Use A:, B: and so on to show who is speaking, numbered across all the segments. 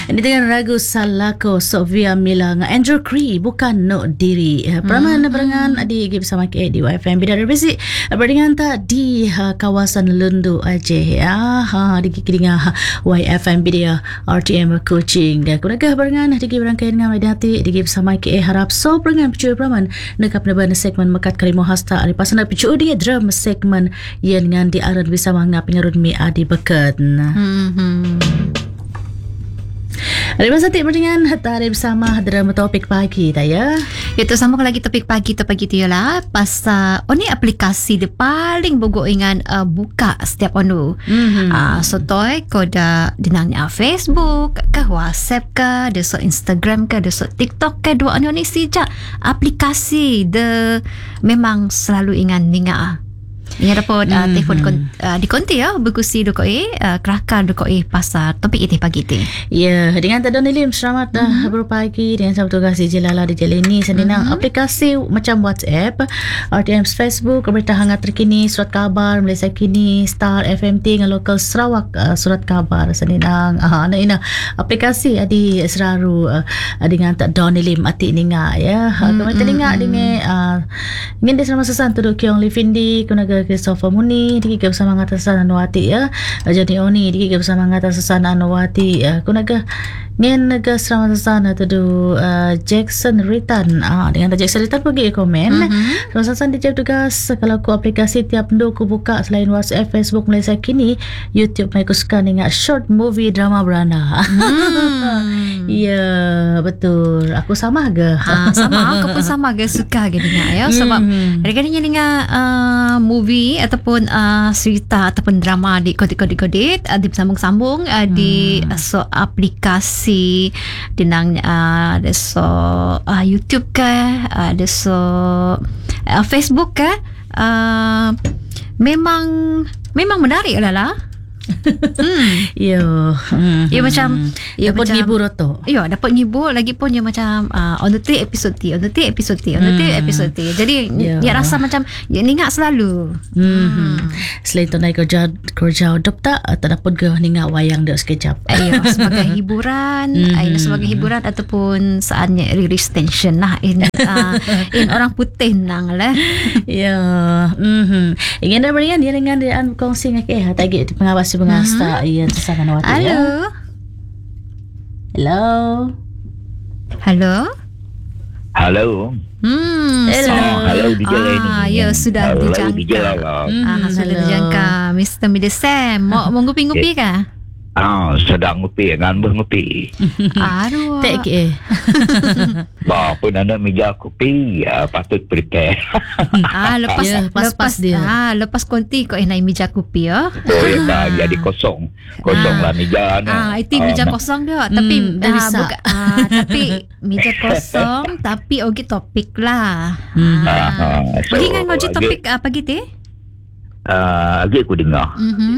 A: Ini dengan ragu Salako Sofia Mila dengan Andrew Cree bukan no diri. Peraman berengan di bersama ke di YFM Bidara Bezik beringan tak di kawasan Lundu Aceh ya. Di kidinga YFM Bidara RTM Kuching dan kunagah berengan di berangkai dengan medati di bersama ke harap so berengan picu peraman nekap neban segmen mekat kalimo hasta ari pasana picu dia drum segmen yang dengan di aran bisa mangap pengarun mi adi bekat. Hari masa berdingan hari bersama dalam topik pagi ya.
B: Itu sama lagi topik pagi tu lah pasal ni aplikasi dia paling bogok ingan buka setiap onu. So toy koda dinangnya Facebook ke WhatsApp ke deso Instagram ke deso TikTok ke dua onu ni sejak aplikasi de memang selalu ingan ninga. Ingat dapat telefon di konti ya berkusi dokoi kerakar dokoi pasal topik itu pagi tu.
A: Ya, dengan Tadon Nilim selamat berpagi dengan sahabat tugas di Jelala di Jelini sendinang aplikasi macam WhatsApp, RTM Facebook, berita hangat terkini, surat kabar Malaysia Kini, Star FMT dengan lokal Sarawak surat kabar sendinang ina aplikasi adi seraru dengan Tadon Nilim ati ninga ya. Kemudian ninga dengan ingin dia sama sesan tu Kiong Livindi kunaga Christopher Muni dikik bersama ngatasan Anwati ya. Jadi oni dikik bersama ngatasan Anwati kunaga ngen naga selama sana tu Jackson Ritan dengan Jackson Ritan pergi komen rasasan dijawab tugas kalau ku aplikasi tiap ndo ku buka selain WhatsApp, Facebook Malaysia Kini, YouTube mai ku suka dengan short movie drama berana. Ya betul, aku sama ke
B: sama aku pun sama ke suka ke dengar ya sebab kadang-kadang dengar movie ataupun cerita ataupun drama di kodit di sambung-sambung di so aplikasi dinang ada so YouTube ke ada so Facebook ke memang menarik lah.
A: Ya
B: macam
A: dapat ngibur tu.
B: Ya dapat ngibur lagi pun dia macam on the episode episode jadi dia rasa macam dia ingat selalu.
A: Selain tu naik kerja dop tak dapat ke ingat wayang dia sekejap.
B: Ya sebagai hiburan sebagai hiburan ataupun saatnya release tension lah in orang putih nang lah.
A: Ya ingin dah berikan dia dengan dia kongsi ngak tagi pengawas pengasta ia tersangka Nawati. Halo.
C: Halo, DJ ini.
B: Ya sudah dijangka. Sudah dijangka. Mr. Midesem, mau ngupi-ngupi kah?
C: Sedang ngupi, ngambil ngupi.
B: Aduh.
A: Tak ke?
C: Apa nak meja kopi, patut prepare.
A: Lepas dia.
B: Lepas konti kau naik meja kopi ya.
C: Oh ya dah jadi kosong lah meja ni.
B: Itu meja kosong dia, tapi tapi meja kosong tapi ogi topik lah. Pergi dengan ngoji topik pagi tu?
C: Agi aku dengar.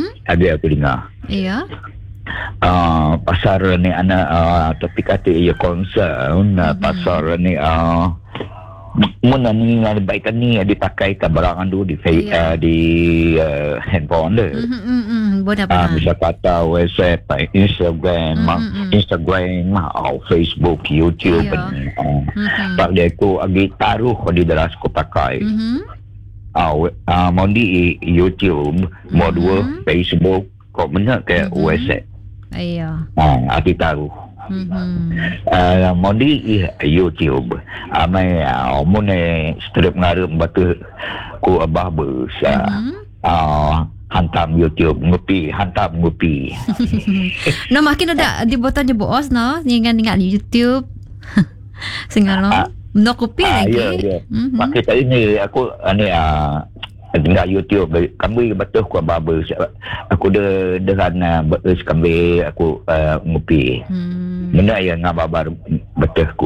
B: Iya.
C: Pasar ni anak topik kata ia concern pasar ni mun ni baikan ni dipakai ke barangan dulu di handphone dia.
B: Boleh
C: bisa kata WhatsApp, Instagram, Facebook, YouTube. Pak dia aku agi taruh di dalam aku pakai. Mau di YouTube, mau dua Facebook, kok benar ke WhatsApp.
B: Iya.
C: Ati taruh. Mau di YouTube, amai mun strip ngarup batu ku abah besar. Hantam YouTube hantam ngupi.
B: No makin ada di botanya bos no, ingat YouTube. Singalo. No kopi lagi.
C: Ya. Pakai tadi ni aku ni tinggal YouTube kami betul ku babel aku dengan betul kami aku ngupi. Benda yang ngabar betul ku.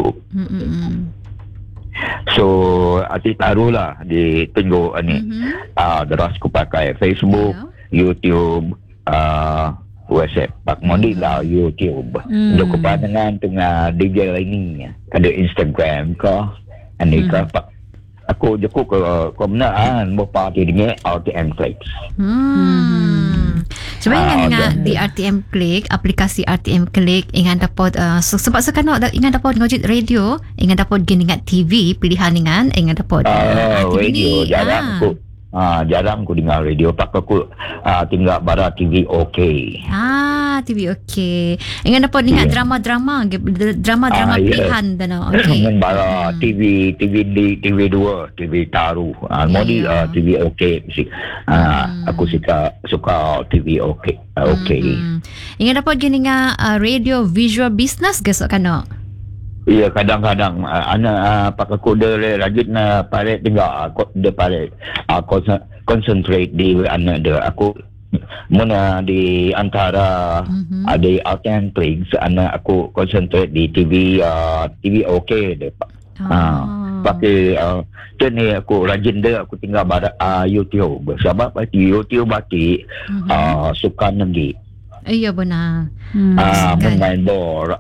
C: So ati taruhlah di tengok ni deras ku pakai Facebook, YouTube, WhatsApp, pak mandi lah YouTube. Untuk kepanjangan tengah DJ ini ada Instagram ke, ani ke pak. Aku je ku ke komunaan bapa ti dengan RTM Flex.
B: Sebenarnya dengan di RTM Click, aplikasi RTM Click ingat dapat sebab sekarang ingat dapat ngojit radio, ingat dapat ingat TV pilihan ingat dapat
C: radio jarang aku dengar radio, pak aku tinggal bara TV okey.
B: TV okey. Ingat dapat ingat drama-drama pilihan dan okey.
C: Dengan bara TV 2, TV taruh. Modi TV okey mesti. Aku suka TV okey.
B: Ingat dapat ingat radio visual business gesok kan?
C: Ya, kadang-kadang anak pak aku dia rajin paret dengar dia paret concentrate di anak dia. Aku mana di antara ada authentic anak aku concentrate di TV okey dia pakai ni aku rajin dia, aku tinggal pada YouTube sebab YouTube batik suka negeri.
B: Iya benar.
C: Main bola,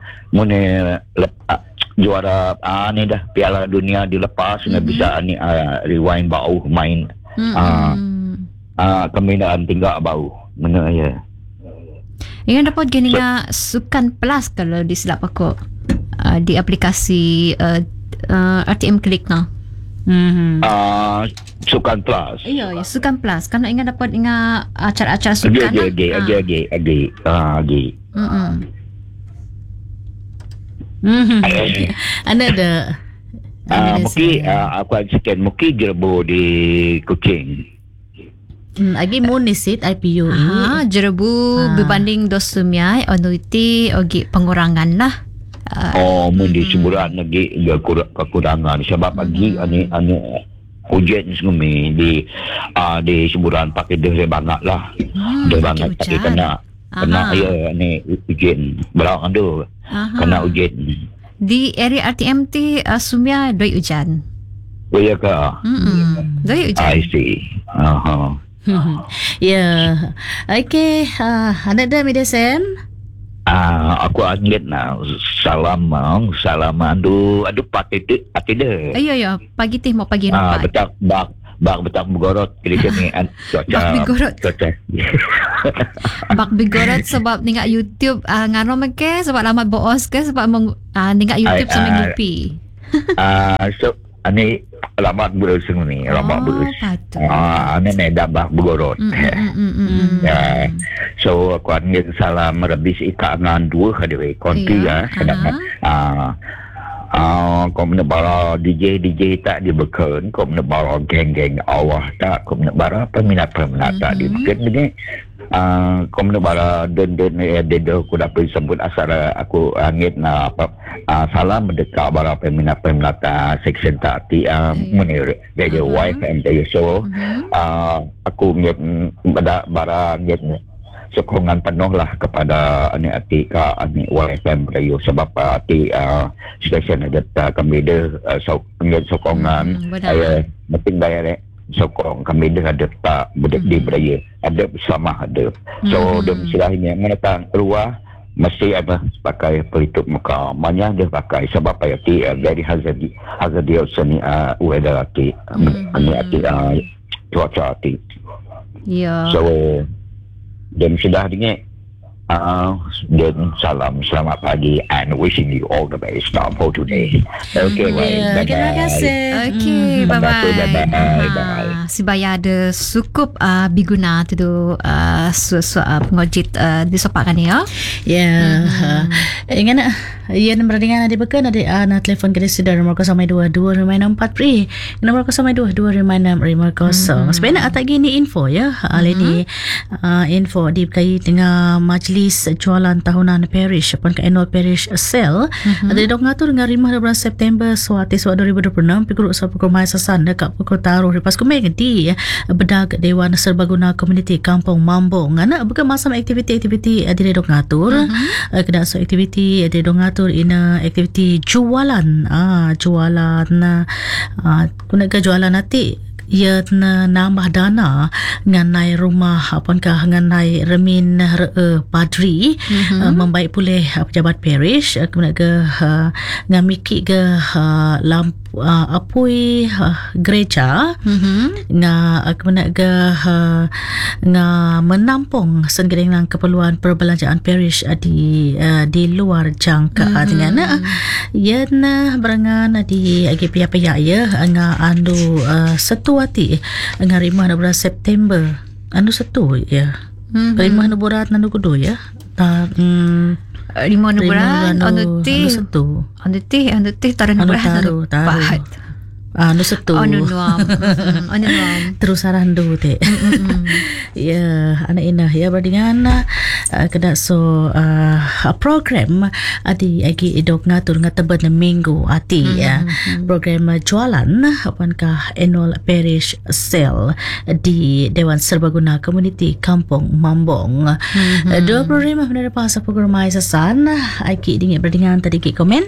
C: juara ni dah Piala Dunia dilepas, bisa ni rewind bau main. Kembinaan tinggal bau. Mana ya?
B: Yang dapat gini Sukan Plus kalau disilap aku di aplikasi RTM Click nah.
C: Sukan Plus.
B: Iya, Sukan Plus. Karena ingat dapat ingat acara-acara sukan.
A: Anda ada.
C: Mungkin aku sekian mungkin jerbo di Kuching.
A: Lagi munisit IPU
B: jerebu berbanding dosumai onuiti ogi pengurangan lah.
C: Mundi sebulan lagi kekurangan sebab lagi ane hujan semua di sebulan pakai dia banyak lah. Dia banyak pakai kena ya ni hujan belakang tu kena hujan.
B: Di area RTM ti sumia doi hujan.
C: Oh ya ke?
B: Doi hujan.
C: I see.
A: Ya. Okey, anda dah media Sam?
C: Aku ingat salam adu pakai dia.
B: Iya pagi teh mau pagi nampak.
C: Betak begorot kira ni cuaca. Bak
B: begorot sebab tengok YouTube ngano make sebab lama boos ke sebab tengok YouTube sama ngupi.
C: So ani alamat berseng ni, alamat berseng. Ani dah bak begorot. So aku ingin salam rebis ikangan dua kadang konti kau menebara DJ tak dibeken, kau menebara geng-geng awah tak, kau menebara peminat tak dibeken ni. Kau menebara dan aku dapat sebut asal aku angin salam mendekat bara peminat section tadi menir radio wife and radio show. Aku ngit bara ngit sokongan penuh lah kepada adik YFM Radio sebab stesen ada kami ada sokongan penting bayar sokong kami ada tak di beraya ada bersama ada so dan silahnya menetang keluar mesti ada pakai pelitup muka banyak dia pakai sebab dari hazard dia seni weather ati cuaca ati so dan sudah dengar dan salam selamat pagi and wishing you all the best for today. Okay,
A: terima kasih.
B: Okay, bye-bye. Si bayar ada sukup biguna tu pengojit di sopak kan ya?
A: Ya. Ingat ia nombor dengan adik bekan adik nak telefon ke sudah nomor 022 pri nomor 022 sebenarnya tak gini info ya alini info dikait dengan majlis jualan tahunan parish upon ke annual parish sale ada dok ngatur dengan 15 September suati 2026 pukul 10 sasan dekat pukul taruh lepas kumai ganti bedag Dewan Serbaguna Komuniti Kampung Mambong ngana bukan masa aktiviti ada dok ngatur kena so aktiviti ada dok ngatur ina aktiviti jualan kuna ke jualan nanti ia nambah dana nganai rumah apakah nganai remin padri membaik pulih pejabat parish kemudian ke ngamiki ke lampu apui gereja nga nga menampung senggereng keperluan perbelanjaan parish di luar jangkaan dengan yen berangan di agi pihak-pihak ya nga anu setuati nga rimah bulan September anu setu ya rimah bulan anu kudu ya
B: Rimau bulan anu teh taruh bulan
A: anu setu
B: anu nuam
A: terus sarandu teh ya anak inah ya berdingan kena so program adi agi idok ngatur ngatebet na minggu ati ya program jualan apakah annual parish sale di Dewan Serbaguna Community Kampung Mambong 25 menerpa sa program ay sasan agi dingin berdingan tadi ki komen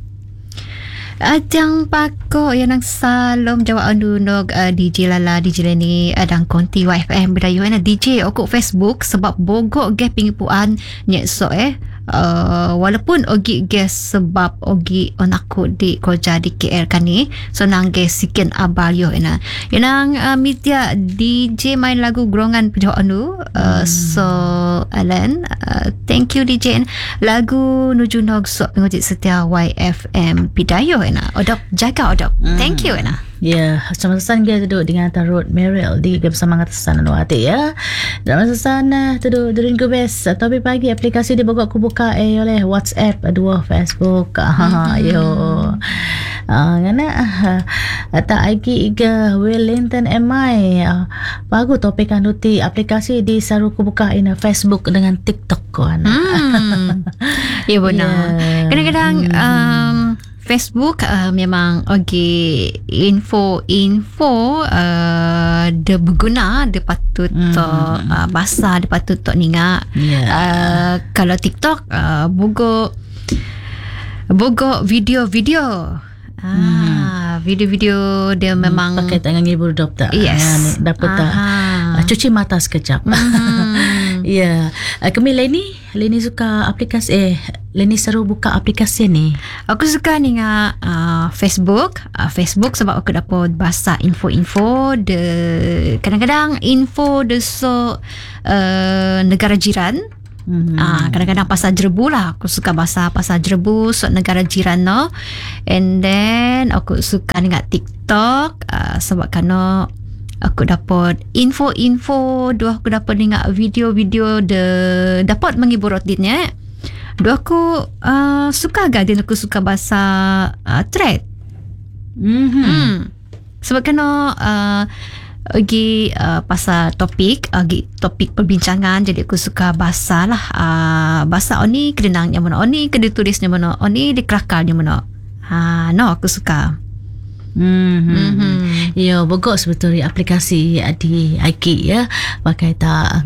B: Adang pako yang nang salom jawab andunog DJ Lala DJ Leni adang konti YFM bedayu na DJ okok Facebook sebab bogok ge pingipuan nyek so walaupun ogi ge sebab ogi onaku di koja di KL kani so nang ge siken abal yo ena yang media DJ main lagu gerongan pejawab anu so Alan thank you DJ lagu nuju nog so pengojit setia YFM Pidayo odop jaga odop thank you
A: ya sama sasan dia duduk dengan Tarot Merrill di bersama ngatasan anu hati ya dalam sasan duduk during go best topik pagi aplikasi di bogok kubuka oleh WhatsApp dua Facebook yo ngana tak lagi iga Wellington MI bagus topik anu ti aplikasi di saru kubuka ina Facebook dengan TikTok kan
B: ya benar kadang-kadang Facebook memang info dia berguna dia patut bahasa dia patut ninga kalau TikTok bogok video-video video-video dia memang
A: pakai tangan ibu doktor
B: yes
A: dapat cuci mata sekejap ya kami Leni suka aplikasi Leni seru buka aplikasi ni
B: aku suka ni Facebook sebab aku dapat bahasa info de kadang-kadang info de so negara jiran kadang-kadang pasal Jerebu lah aku suka bahasa pasal Jerebu so negara jiran no and then aku suka dengan TikTok sebab kerana aku dapat info dua aku dapat dengar video-video dapat menghibur rotinnya dua aku suka agak aku suka bahasa thread sebab kerana pasal topik perbincangan jadi aku suka bahasa lah bahasa oni kedenangnya mana oni keditulisnya mana oni dikerakalnya mana no aku suka
A: ya bogok sebetulnya aplikasi di IKI ya pakai tak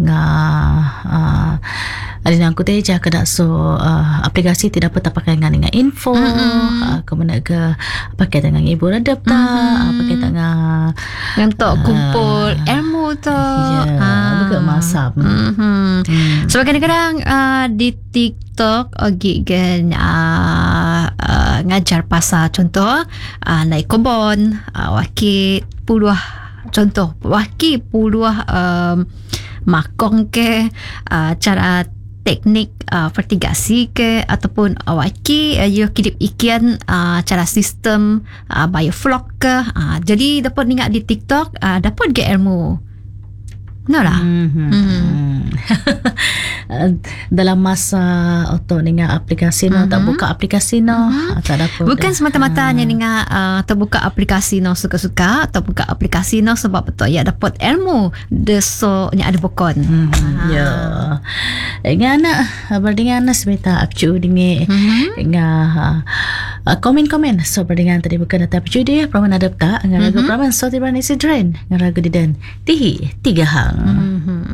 A: ada aku teh jah kedak so aplikasi tidak dapat pakai dengan info kemudian ke pakai dengan ibu redap tak pakai dengan
B: yang tok kumpul ilmu tu
A: bukan masam
B: sebab kadang-kadang di TikTok gen ngajar pasal contoh naik kebun wakil puluh contoh wakil puluh makong ke cara teknik fertigasi ke ataupun awaki you kidip ikian cara sistem bioflok ke jadi dapat ingat di TikTok dapat ke ilmu no lah
A: dalam masa atau ninga aplikasi no tak buka aplikasi no tak dapat
B: bukan semata-mata hanya ninga terbuka aplikasi no suka-suka atau buka aplikasi no sebab betul ya dapat ilmu deso nya ada bokon
A: ya ngana berdingan sebeta apcu dinge komen-komen so berdingan tadi bukan data apcu dia praman adapta ngarago praman so tiban isi drain ngarago didan tihi 3 hang